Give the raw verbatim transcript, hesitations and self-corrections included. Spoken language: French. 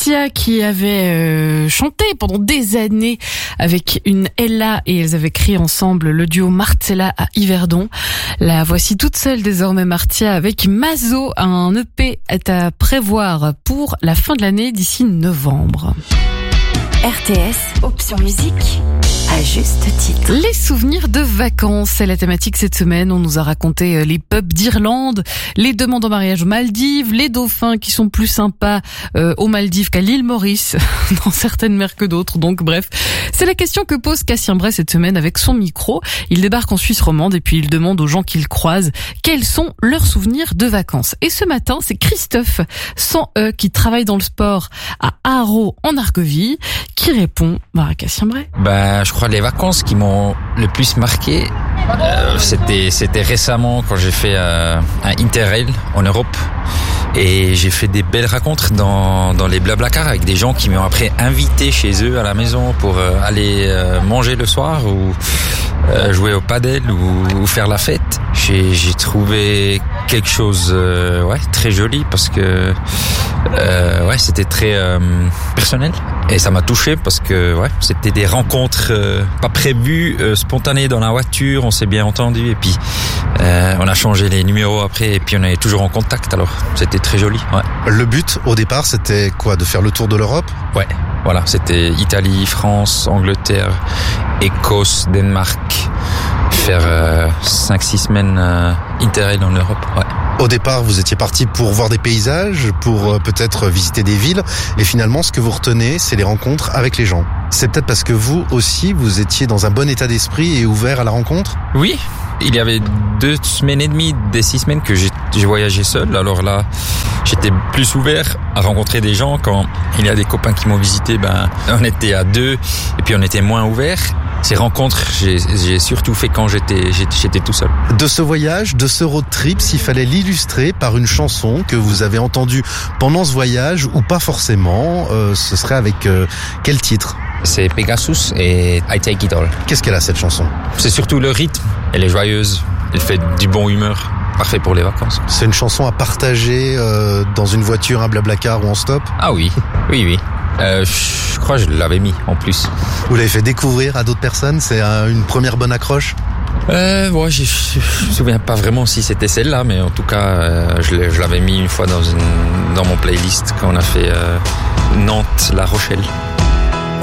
Martia qui avait euh, chanté pendant des années avec une Ella et elles avaient créé ensemble le duo Marcella à Yverdon. La voici toute seule désormais Martia avec Mazo, un E P est à prévoir pour la fin de l'année d'ici novembre. R T S, option musique, à juste titre. Les souvenirs de vacances, c'est la thématique cette semaine. On nous a raconté les pubs d'Irlande, les demandes en mariage aux Maldives, les dauphins qui sont plus sympas euh, aux Maldives qu'à l'île Maurice, dans certaines mers que d'autres. Donc bref, c'est la question que pose Cassien Bray cette semaine avec son micro. Il débarque en Suisse romande et puis il demande aux gens qu'il croise quels sont leurs souvenirs de vacances. Et ce matin, c'est Christophe, sans E, qui travaille dans le sport à Haro en Argovie, qui répond bah, à Cassien Bray. Bah, je crois les vacances qui m'ont le plus marqué, euh, c'était c'était récemment quand j'ai fait euh, un Interrail en Europe et j'ai fait des belles rencontres dans dans les Blablacar avec des gens qui m'ont après invité chez eux à la maison pour euh, aller euh, manger le soir ou euh, jouer au padel ou, ou faire la fête. J'ai j'ai trouvé quelque chose euh, ouais très joli parce que euh, ouais c'était très euh, personnel et ça m'a touché parce que ouais c'était des rencontres euh, pas prévues, euh, spontanées dans la voiture, on s'est bien entendu et puis euh, on a changé les numéros après et puis on est toujours en contact, alors c'était très joli. Ouais. Le but au départ c'était quoi, de faire le tour de l'Europe? Ouais, voilà, c'était Italie, France, Angleterre, Écosse, Danemark, faire euh, cinq six semaines euh, Interrail en Europe. Ouais. Au départ, vous étiez parti pour voir des paysages, pour euh, peut-être visiter des villes, et finalement, ce que vous retenez, c'est les rencontres avec les gens. C'est peut-être parce que vous aussi, vous étiez dans un bon état d'esprit et ouvert à la rencontre? Oui, il y avait deux semaines et demie, des six semaines que j'ai, j'ai voyagé seul. Alors là, j'étais plus ouvert à rencontrer des gens. Quand il y a des copains qui m'ont visité, ben, on était à deux et puis on était moins ouvert. Ces rencontres, j'ai, j'ai surtout fait quand j'étais, j'étais, j'étais tout seul. De ce voyage, de ce road trip, s'il fallait l'illustrer par une chanson que vous avez entendue pendant ce voyage ou pas forcément, euh, ce serait avec euh, quel titre? C'est Pegasus et I Take It All. Qu'est-ce qu'elle a cette chanson? C'est surtout le rythme. Elle est joyeuse, elle fait du bon humeur. Parfait pour les vacances. C'est une chanson à partager euh, dans une voiture, un Blablacar ou en stop? Ah oui, oui, oui. Euh, je crois que je l'avais mis en plus. Vous l'avez fait découvrir à d'autres personnes? C'est un, une première bonne accroche? Euh, ouais, je, je, je me souviens pas vraiment si c'était celle-là, mais en tout cas, euh, je, l'ai, je l'avais mis une fois dans, une, dans mon playlist quand on a fait euh, Nantes-La Rochelle.